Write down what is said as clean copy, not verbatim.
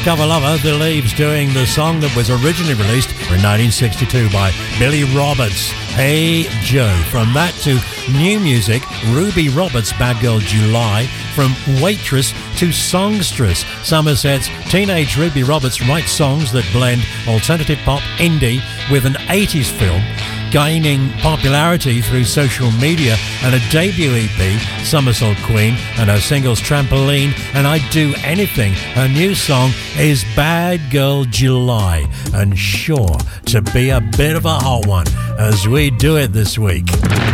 Undercover Lover, The Leaves doing the song that was originally released in 1962 by Billy Roberts, Hey Joe. From that to new music, Ruby Roberts' Bad Girl July. From waitress to songstress, Somerset's teenage Ruby Roberts writes songs that blend alternative pop, indie with an 80s film, gaining popularity through social media and a debut EP, Somersault Queen, and her singles Trampoline and I'd Do Anything. Her new song is Bad Girl July, and sure to be a bit of a hot one as we do it this week.